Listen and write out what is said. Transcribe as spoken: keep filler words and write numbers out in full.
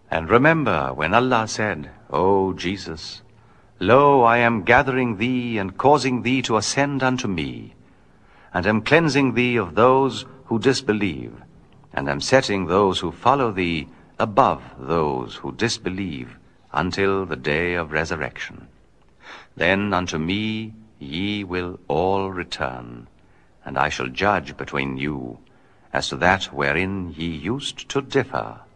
And remember when Allah said, O Jesus, Lo, I am gathering thee and causing thee to ascend unto me, and am cleansing thee of those who disbelieve, and am setting those who follow thee above those who disbelieve until the day of resurrection. Then unto me ye will all return, and I shall judge between you as to that wherein ye used to differ.